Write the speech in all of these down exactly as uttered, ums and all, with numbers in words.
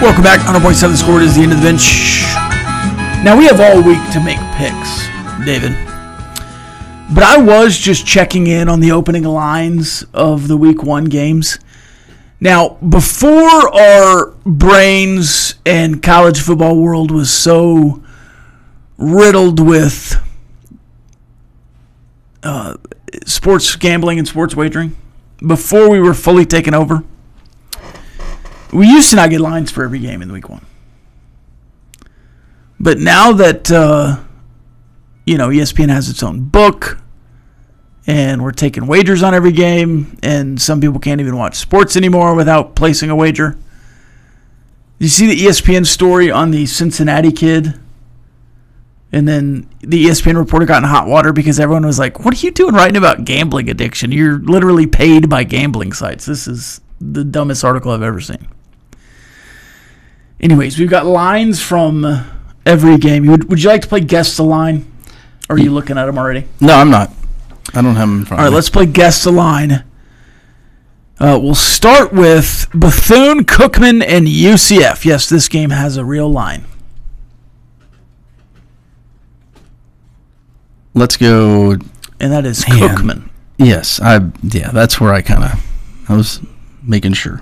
Welcome back. one hundred point seven Score. It is the end of the bench. Now, we have all week to make picks, David. But I was just checking in on the opening lines of the week one games. Now, before our brains and college football world was so riddled with uh, sports gambling and sports wagering, before we were fully taken over, we used to not get lines for every game in week one. But now that, uh, you know, E S P N has its own book, and we're taking wagers on every game, and some people can't even watch sports anymore without placing a wager. Did you see the E S P N story on the Cincinnati kid? And then the E S P N reporter got in hot water because everyone was like, what are you doing writing about gambling addiction? You're literally paid by gambling sites. This is the dumbest article I've ever seen. Anyways, we've got lines from every game. Would, would you like to play Guess the Line? Or are you looking at them already? No, I'm not. I don't have them in front All right, of me. let's play Guess the Line. Uh, we'll start with Bethune-Cookman and U C F. Yes, this game has a real line. Let's go. And that is Man. Cookman. Yes, I. Yeah, that's where I kind of. I was making sure.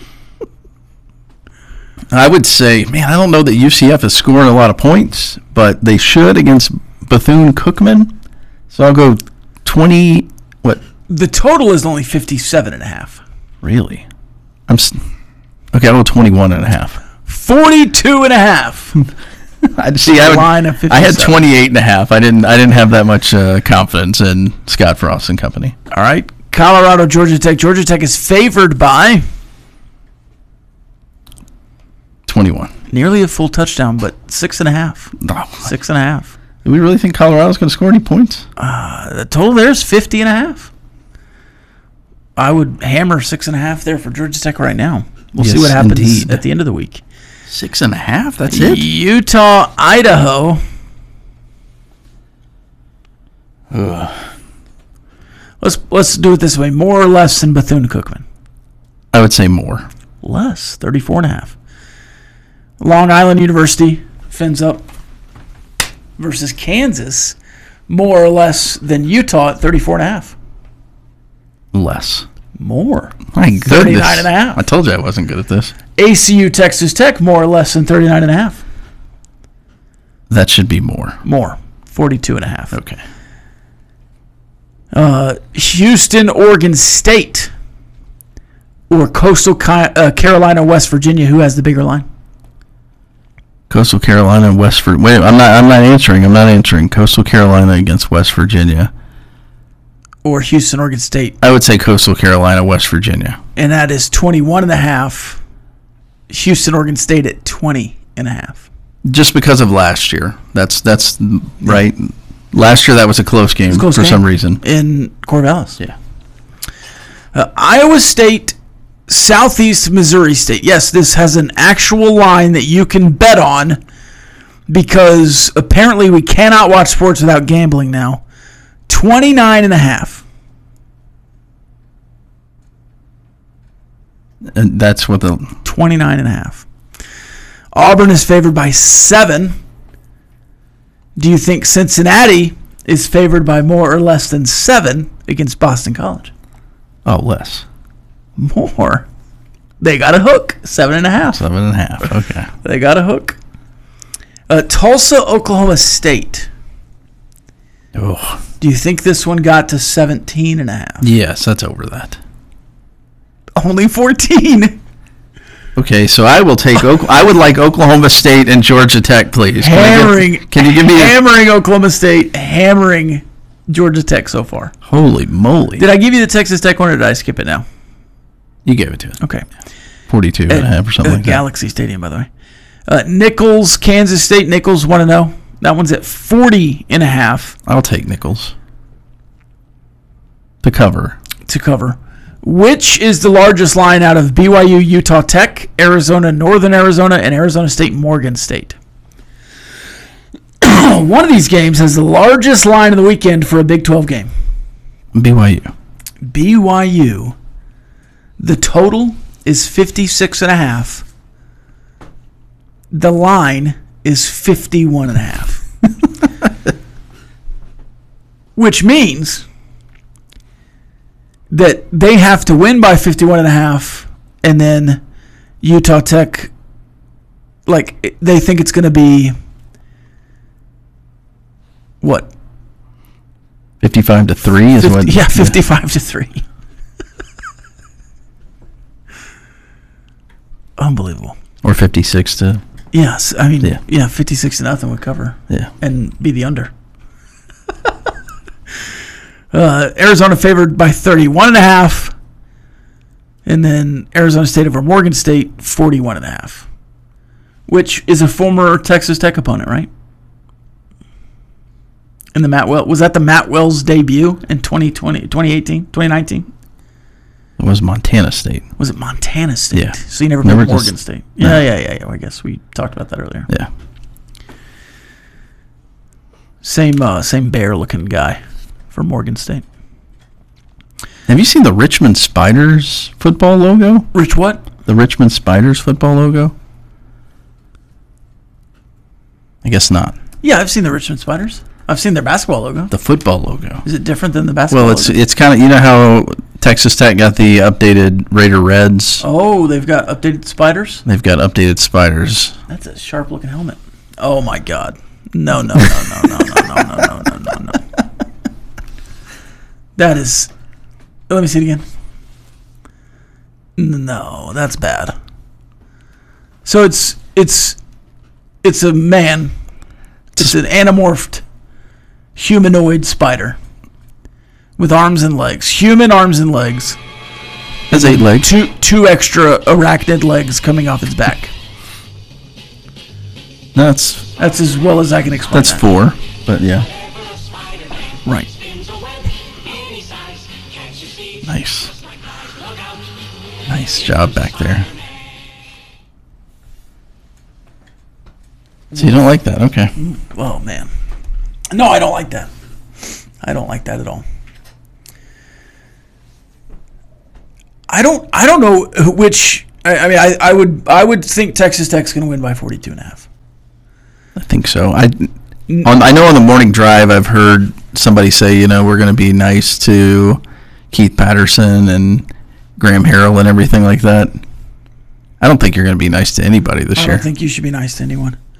I would say, man, I don't know that U C F is scoring a lot of points, but they should against Bethune-Cookman. So I'll go twenty. What? The total is only fifty-seven and a half. Really? I'm. Okay, I'll go twenty-one and a half. forty-two and a half. I see. I, would, line of I had fifty-seven. twenty-eight and a half. I didn't. I didn't have that much uh, confidence in Scott Frost and company. All right. Colorado, Georgia Tech. Georgia Tech is favored by twenty-one. nearly a full touchdown, but six and a half. No. Six and a half. Do we really think Colorado's going to score any points? Uh, the total there is fifty and a half. I would hammer six and a half there for Georgia Tech right now. We'll see Yes, what happens indeed. at the end of the week. Six and a half? That's it? Utah, Idaho. Ugh. Let's let's do it this way. More or less than Bethune-Cookman. I would say more. Less, thirty-four and a half. Long Island University fins up versus Kansas. More or less than Utah at thirty-four and a half. Less. More. My goodness. thirty-nine and a half. I told you I wasn't good at this. A C U, Texas Tech, more or less than thirty-nine and a half. That should be more. More, forty-two and a half. Okay. Uh, Houston, Oregon State, or Coastal Ki- uh, Carolina, West Virginia. Who has the bigger line? Coastal Carolina and West Virginia. Wait, I'm not. I'm not answering. I'm not answering. Coastal Carolina against West Virginia. Or Houston, Oregon State. I would say Coastal Carolina, West Virginia. And that is twenty-one and a half. Houston, Oregon State at twenty and a half. Just because of last year. That's that's right. Last year that was a close game It's a close for game some reason. in Corvallis. Yeah. Uh, Iowa State, Southeast Missouri State. Yes, this has an actual line that you can bet on because apparently we cannot watch sports without gambling now. twenty-nine and a half. And that's what the twenty-nine and a half. Auburn is favored by seven. Do you think Cincinnati is favored by more or less than seven against Boston College? oh less. More. They got a hook. Seven and a half. Seven and a half. Okay. They got a hook. Uh, Tulsa, Oklahoma State. Oh. Do you think this one got to seventeen and a half? Yes, that's over that. Only fourteen. Okay, so I will take. Oak- I would like Oklahoma State and Georgia Tech, please. Can I Hammering. get- Can you give me? A, hammering Oklahoma State, hammering Georgia Tech so far. holy moly! Did I give you the Texas Tech one or did I skip it now? You gave it to us. Okay. Forty-two and a half or something uh, like that. Galaxy Stadium, by the way. Uh, Nichols, Kansas State. Nichols one and oh. That one's at forty and a half I'll take Nichols to cover. to cover. Which is the largest line out of B Y U, Utah Tech, Arizona, Northern Arizona, and Arizona State, Morgan State? One of these games has the largest line of the weekend for a Big twelve game. B Y U. B Y U. The total is fifty-six and a half. The line is fifty-one and a half. Which means that they have to win by fifty-one and a half, and then Utah Tech, like, they think it's going to be, what? fifty-five to three is fifty, what? Yeah, fifty-five to three. Unbelievable. Or fifty-six to... Yes, I mean, Yeah. yeah, fifty-six to nothing would cover. Yeah. And be the under. uh, Arizona favored by thirty-one and a half. And then Arizona State over Morgan State, forty-one and a half. Which is a former Texas Tech opponent, right? In the Matt Wells. Was that the Matt Wells debut in twenty twenty, twenty eighteen, twenty nineteen? It was Montana State. Was it Montana State? Yeah. So you never Never played just- Morgan State. no. Yeah, yeah, yeah, yeah. I guess we talked about that earlier. Yeah. Same uh, same bear-looking guy for Morgan State. Have you seen the Richmond Spiders football logo? Rich what? The Richmond Spiders football logo? I guess not. Yeah, I've seen the Richmond Spiders. I've seen their basketball logo. The football logo. Is it different than the basketball Well, it's logo? it's kind of, you know how Texas Tech got the updated Raider Reds? Oh, they've got updated spiders? They've got updated Spiders. That's a sharp-looking helmet. Oh, my God. No, no, no, no, no, no, no, no, no, no, no, no. That is... Let me see it again. No, that's bad. So it's it's it's a man. It's an anamorphed humanoid spider with arms and legs. Human arms and legs. Has eight legs. Two two extra arachnid legs coming off its back. No, that's That's as well as I can explain. that's that. four, but yeah. Right. Nice. Nice job back there. So you don't like that? Okay. Oh man. No, I don't like that. I don't like that at all. I don't. I don't know which. I, I mean, I, I would. I would think Texas Tech's going to win by forty-two and a half. I think so. I on I know on the morning drive I've heard somebody say, you know, we're going to be nice to Keith Patterson and Graham Harrell and everything like that. I don't think you're going to be nice to anybody this I year. don't think you should be nice to anyone.